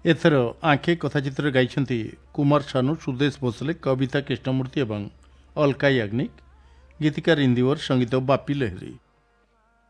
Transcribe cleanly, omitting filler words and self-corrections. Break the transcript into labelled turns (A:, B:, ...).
A: एथर आंखे कथाचित्र गाई कुमार सानू, सुदेश भोसले, कविता कृष्णमूर्ति और अलका याग्निक। गीतिकार इंदिवर, संगीत बापी लहरी।